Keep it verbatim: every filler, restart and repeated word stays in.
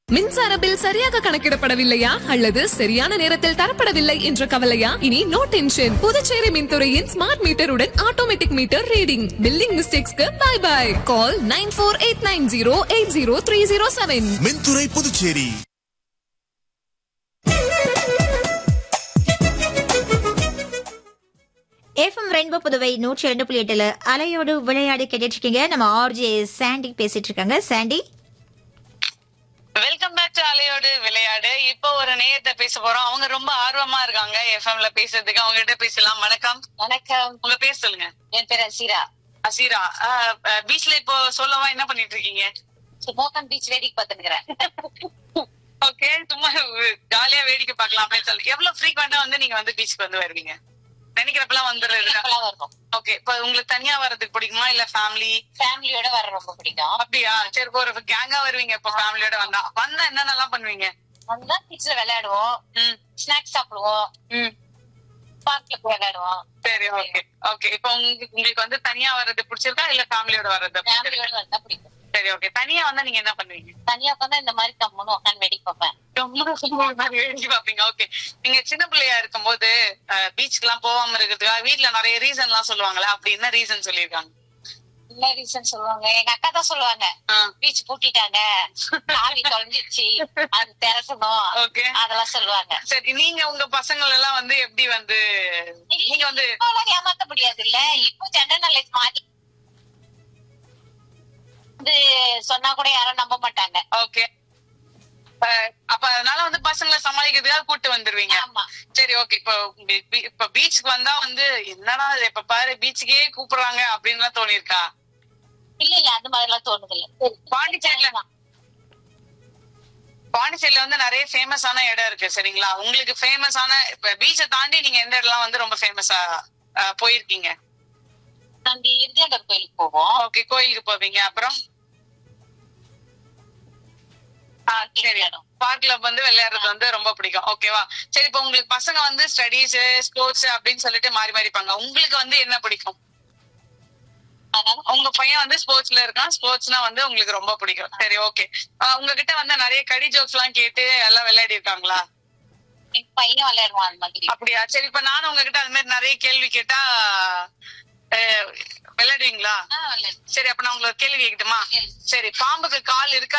மின்சார பில் சரியாக கணக்கிடப்படவில்லையா அல்லது சரியான நேரத்தில் தரப்படவில்லை என்ற கவலையா? இனி no tension. Puducherry மின்துறையின் smart மீட்டருடன் automatic meter reading billing மிஸ்டேக்ஸ்க்கு by by. Call nine four eight nine zero eight zero three zero seven. மின்துறை புதுச்சேரி. எஃப்எம் ரெயின்போ புதுவை நூற்றி ரெண்டு புள்ளி எட்டுல அலையோடு விளையாடு கேட்டுட்டு இருக்கீங்க. நம்ம ஆர்ஜே சாண்டி பேசிட்டு இருக்காங்க. சாண்டி, வெல்கம் பேக் டு அலையோடு விளையாடு. இப்போ ஒரு நேயத்தை பேச போறோம். அவங்க ரொம்ப ஆர்வமா இருக்காங்க எஃப்எம்ல பேசுறதுக்கு. அவங்க கிட்ட பேசலாம். வணக்கம். வணக்கம். உங்க பேர் சொல்லுங்க. என் பேர் அசீரா. அசீரா, பீச்ல இப்போ சொல்லவா என்ன பண்ணிட்டு இருக்கீங்க? மோகன் பீச் வேடிக்கை பார்த்துக்கிறேன். ஓகே, சும்மா ஜாலியா வேடிக்கை பார்க்கலாம் அப்படின்னு சொல்லி. எவ்வளவு ஃப்ரீக்வெண்டா வந்து நீங்க வந்து பீச்சுக்கு வந்து வருவீங்க? நினைக்கிறப்பெல்லாம் வந்துடுறது. ஓகே, இப்ப உங்களுக்கு தனியா வர்றதுக்கு பிடிக்குமா இல்ல ஃபேமிலி? ஃபேமிலியோட வர ரொம்ப பிடிக்கும். அப்படியா? சரி, ஒரு கேங்கா வருவீங்க. இப்ப ஃபேமிலியோட வந்தா வந்தா என்னென்னலாம் பண்ணுவீங்க? வந்தா பீச்ல விளையாடுவோம், ஸ்நாக்ஸ் சாப்பிடுவோம், பார்க்ல போய் விளையாடுவோம். சரி, ஓகே ஓகே. இப்ப உங்களுக்கு உங்களுக்கு வந்து தனியா வர்றது பிடிச்சிருக்கா இல்ல ஃபேமிலியோட வர்றது? ஃபேமிலியோட வந்தா பிடிக்கும். சரி, ஓகே. தனியா வந்தா நீங்க என்ன பண்ணுவீங்க? தனியா உட்காந்தா இந்த மாதிரி கம்முன்னு உட்காந்து வேடிக்கை பார்ப்பேன். வேடிக்கை பாப்பீங்க. ஓகே. நீங்க சின்ன பிள்ளையா இருக்கும் போது பீச்சுக்கு எல்லாம் போகாம இருக்கிறதுக்காக வீட்டுல நிறைய ரீசன் எல்லாம் சொல்லுவாங்களா? அப்படி என்ன ரீசன் சொல்லிருக்காங்க? என்ன ரீசன் சொல்லுவாங்க? எங்க அக்கா தான் சொல்லுவாங்க, பீச் பூட்டிட்டாங்க, ஆவி தொலைஞ்சிருச்சு, அது திறக்கணும், அதெல்லாம் சொல்லுவாங்க. சரி, நீங்க உங்க பசங்கள் எல்லாம் வந்து எப்படி வந்து நீங்க வந்து ஏமாத்த முடியாது இல்ல? இப்போ ஜெண்டர் நாலேஜ் மாறி சொன்னா கூட யாரும் நம்ப மாட்டாங்க. ஓகே, அப்ப அதனால வந்து பசங்களை சமாளிக்கிறதுக்காக கூட்டு வந்துருவீங்க. சரி, ஓகே. இப்போ இப்ப பீச்சுக்கு வந்தா வந்து என்னடா இப்ப பாரு பீச்சுக்கே கூப்பிடுறாங்க அப்படின்னு தோணிருக்கா? இல்ல இல்ல, அந்த மாதிரி எல்லாம் தோணுது இல்ல. பாண்டிச்சேரியில பாண்டிச்சேரியில வந்து நிறைய ஃபேமஸான இடம் இருக்கு சரிங்களா? உங்களுக்கு ஃபேமஸான இப்ப பீச்சை தாண்டி நீங்க எந்த இடம்லாம் வந்து ரொம்ப ஃபேமஸா போயிருக்கீங்க? நாங்க இறுதியாண்டர் கோயிலுக்கு போவோம். ஓகே, கோயிலுக்கு போவீங்க. அப்புறம் பார்க்ல வந்து விளையாடுறது வந்து ரொம்ப பிடிக்கும். ஓகேவா? சரி, இப்ப உங்களுக்கு பசங்க வந்து ஸ்டடீஸ் ஸ்போர்ட்ஸ் அப்படின்னு சொல்லிட்டு மாறி மாறிப்பாங்க. உங்களுக்கு வந்து என்ன பிடிக்கும்? உங்க பையன் வந்து ஸ்போர்ட்ஸ்ல இருக்கான். ஸ்போர்ட்ஸ்னா வந்து உங்களுக்கு ரொம்ப பிடிக்கும். சரி, ஓகே. உங்ககிட்ட வந்து நிறைய கடி ஜோக்ஸ் எல்லாம் கேட்டு எல்லாம் விளையாடி இருக்காங்களா? என் பையன் விளையாடுவான் அந்த மாதிரி. அப்படியா? சரி, இப்ப நானும் உங்ககிட்ட அது மாதிரி நிறைய கேள்வி கேட்டா விளையாடுவீங்களா? சரி, அப்ப நான் உங்களுக்கு கேள்வி கேட்கட்டுமா? சரி, பாம்புக்கு கால் இருக்கா